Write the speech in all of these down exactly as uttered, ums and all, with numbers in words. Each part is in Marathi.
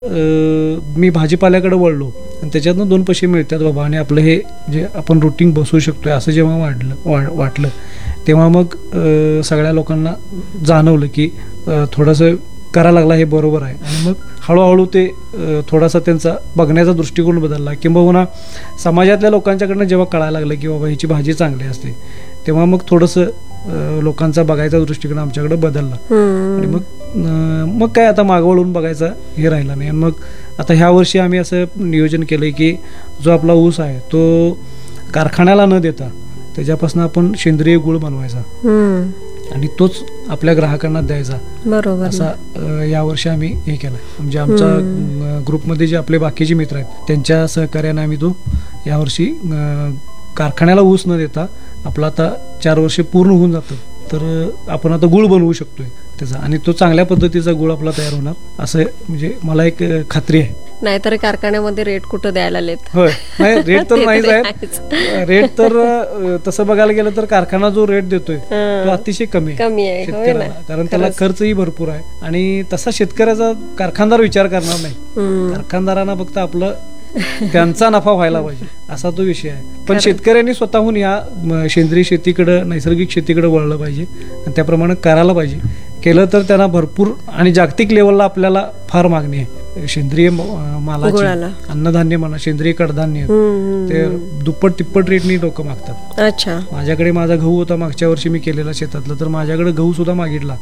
मी भाजीपाल्याकडे वळलो आणि त्याच्यातनं दोन पैसे मिळतात बाबा आणि आपलं हे जे आपण रुटीन बसवू शकतोय असं जेव्हा वाढलं वा वाटलं तेव्हा मग सगळ्या लोकांना जाणवलं की थोडंसं करायला लागला हे बरोबर आहे आणि मग हळूहळू ते थोडासा त्यांचा बघण्याचा दृष्टिकोन बदलला किंबहुना समाजातल्या लोकांच्याकडनं जेव्हा कळायला लागलं की बाबा ह्याची भाजी चांगली असते तेव्हा मग थोडंसं लोकांचा बघायचा दृष्टिकोन आमच्याकडे बदलला आणि मग मग काय आता मागवळून बघायचा हे राहिला नाही. आणि मग आता ह्या वर्षी आम्ही असं नियोजन केलं की जो आपला ऊस आहे तो कारखान्याला न देता त्याच्यापासून आपण सेंद्रिय गुळ बनवायचा आणि तोच आपल्या ग्राहकांना द्यायचा. बरोबर. असा यावर्षी आम्ही हे केलं. म्हणजे आमच्या ग्रुपमध्ये जे आपले बाकीचे मित्र आहेत त्यांच्या सहकार्याने आम्ही तो यावर्षी कारखान्याला ऊस न देता आपला आता चार वर्ष पूर्ण होऊन जातं तर आपण आता गुळ बनवू शकतोय त्याचा आणि तो चांगल्या पद्धतीचा गुळ आपला तयार होणार असं म्हणजे मला एक खात्री आहे. नाहीतर कारखान्यामध्ये रेट कुठं द्यायला लागलेत. होय नाही रेट तर नाहीच आहे. रेट तर तसं बघायला गेलं तर कारखाना जो रेट देतोय तो अतिशय कमी कमी आहे शेतकऱ्याला कारण त्याला खर्चही भरपूर आहे आणि तसा शेतकऱ्याचा कारखानदार विचार करणार नाही. कारखानदारांना फक्त आपलं त्यांचा नफा व्हायला पाहिजे असा तो विषय आहे. पण शेतकऱ्यांनी स्वतःहून या सेंद्रिय शेतीकडे नैसर्गिक शेतीकडे वळलं पाहिजे आणि त्याप्रमाणे करायला पाहिजे. केलं तर त्यांना भरपूर आणि जागतिक लेवलला आपल्याला फार मागणी आहे. सेंद्रिय मालाची अन्नधान्य म्हणा सेंद्रिय कडधान्य ते दुप्पट तिप्पट रेटनी लोक मागतात. अच्छा. माझ्याकडे माझा गहू होता मागच्या वर्षी मी केलेला शेतातला तर माझ्याकडे गहू सुद्धा मागितला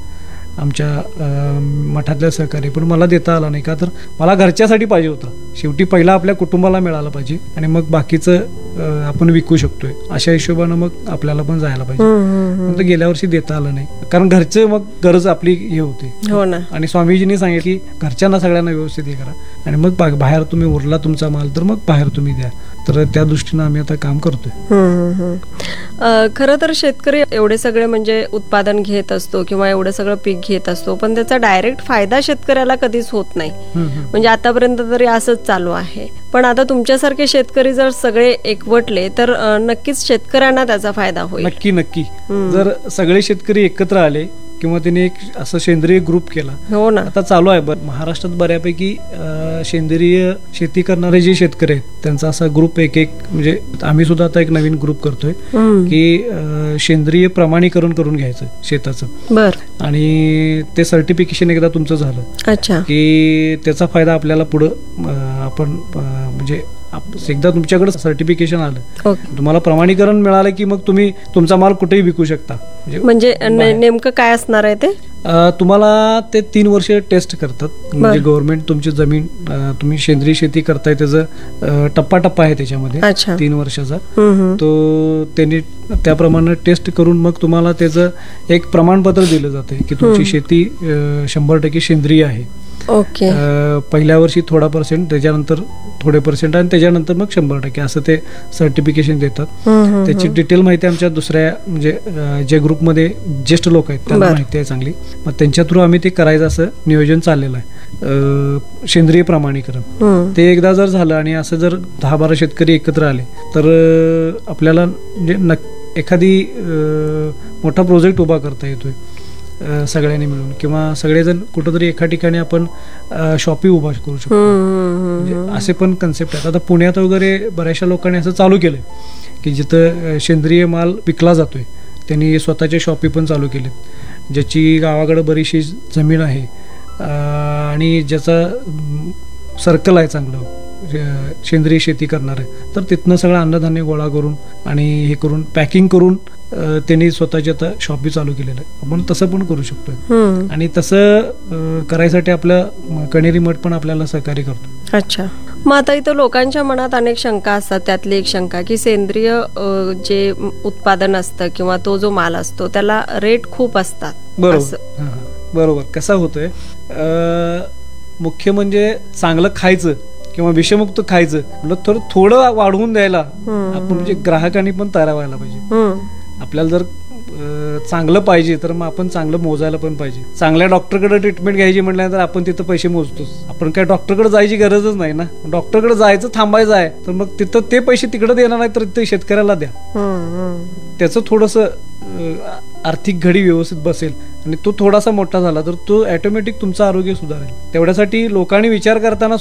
आमच्या मठातल्या सहकारी पण मला देता आला नाही का तर मला घरच्यासाठी पाहिजे होता. शेवटी पहिला आपल्या कुटुंबाला मिळालं पाहिजे आणि मग बाकीचं आपण विकू शकतोय अशा हिशोबानं मग आपल्याला पण जायला पाहिजे. पण गेल्या वर्षी देता आलं नाही कारण घरचं मग गरज आपली हे होते. हो ना. आणि स्वामीजींनी सांगितलं की घरच्यांना सगळ्यांना व्यवस्थित हे करा आणि मग बाहेर तुम्ही उरला तुमचा माल तर मग बाहेर तुम्ही द्या. तर त्या दृष्टीनं आम्ही आता काम करतोय. खरं तर शेतकरी एवढे सगळे म्हणजे उत्पादन घेत असतो किंवा एवढं सगळं पीक घेत असतो पण त्याचा डायरेक्ट फायदा शेतकऱ्याला कधीच होत नाही. म्हणजे आतापर्यंत तरी असंच चालू आहे. पण आता तुमच्यासारखे शेतकरी जर सगळे एकवटले तर नक्कीच शेतकऱ्यांना त्याचा फायदा होईल. नक्की नक्की. जर सगळे शेतकरी एकत्र आले किंवा त्यांनी एक असं सेंद्रिय ग्रुप केला. हो ना. आता चालू आहे महाराष्ट्रात बऱ्यापैकी सेंद्रिय शेती करणारे जे शेतकरी आहेत त्यांचा असा ग्रुप एक एक म्हणजे आम्ही सुद्धा आता एक नवीन ग्रुप करतोय की सेंद्रिय प्रमाणीकरण करून घ्यायचं शेताचं. बर. आणि ते सर्टिफिकेशन एकदा तुमचं झालं. अच्छा. की त्याचा फायदा आपल्याला पुढं आपण म्हणजे एकदा तुमच्याकडे सर्टिफिकेशन आलं तुम्हाला प्रमाणीकरण मिळालं की मग तुम्ही तुमचा माल कुठेही विकू शकता. म्हणजे नेमकं काय असणार आहे ते तुम्हाला ते तीन वर्ष टेस्ट करतात. म्हणजे गव्हर्नमेंट तुमची जमीन तुम्ही सेंद्रिय शेती करताय त्याचा टप्पा टप्पा आहे त्याच्यामध्ये तीन वर्षाचा तो त्यांनी त्याप्रमाणे टेस्ट करून मग तुम्हाला त्याचं एक प्रमाणपत्र दिलं जाते की तुमची शेती शंभर टक्के सेंद्रिय आहे. ओके. पहिल्या वर्षी थोडा पर्सेंट त्याच्यानंतर थोडे पर्सेंट आणि त्याच्यानंतर मग शंभर टक्के असं ते सर्टिफिकेशन देतात. त्याची डिटेल माहिती आमच्या दुसऱ्या म्हणजे जे ग्रुपमध्ये ज्येष्ठ लोक आहेत त्यांना माहिती आहे चांगली. मग त्यांच्या थ्रू आम्ही ते करायचं असं नियोजन चाललेलं आहे सेंद्रिय प्रमाणीकरण. ते एकदा जर झालं आणि असं जर दहा बारा शेतकरी एकत्र आले तर आपल्याला म्हणजे एखादी मोठा प्रोजेक्ट उभा करता येतोय सगळ्यांनी मिळून किंवा सगळेजण कुठंतरी एका ठिकाणी आपण शॉपी उभा करू शकतो. म्हणजे असे पण कन्सेप्ट आहेत. आता पुण्यात वगैरे बऱ्याचशा लोकांनी असं चालू केलंय की जिथं सेंद्रिय माल विकला जातोय त्यांनी स्वतःच्या शॉपी पण चालू केलेत ज्याची गावाकडे बरीचशी जमीन आहे आणि ज्याचा सर्कल आहे चांगलं सेंद्रिय शेती करणार आहे तर तिथनं सगळं अन्नधान्य गोळा करून आणि हे करून पॅकिंग करून त्यांनी स्वतःची आता शॉपी चालू केलेलं आहे. आपण तसं पण करू शकतोय आणि तसं करायसाठी आपल्या कणेरी मठ पण आपल्याला सहकार्य करतो. अच्छा. मग आता इथं लोकांच्या मनात अनेक शंका असतात. त्यातली एक शंका की सेंद्रिय जे उत्पादन असतं किंवा तो जो माल असतो त्याला रेट खूप असतात. बरोबर. बरोबर. कसा होतोय मुख्य म्हणजे चांगलं खायचं किंवा विषमुक्त खायचं म्हटलं थोडं थोडं वाढवून द्यायला आपण म्हणजे ग्राहकांनी पण तयार व्हायला पाहिजे. आपल्याला जर चांगलं पाहिजे तर मग आपण चांगलं मोजायला पण पाहिजे. चांगल्या डॉक्टरकडे ट्रीटमेंट घ्यायची म्हटल्यानंतर आपण तिथं पैसे मोजतोच. आपण काय डॉक्टरकडे जायची गरजच नाही ना. डॉक्टरकडे जायचं थांबायचं आहे तर मग तिथं ते पैसे तिकडे देणार नाही तर ते शेतकऱ्याला द्या. त्याचं थोडंसं आर्थिक घडी व्यवस्थित बसेल आणि तो थोडासा मोठा झाला तर तो ऑटोमॅटिक तुमचं आरोग्य सुधारेल. तेवढ्यासाठी लोकांनी विचार करताना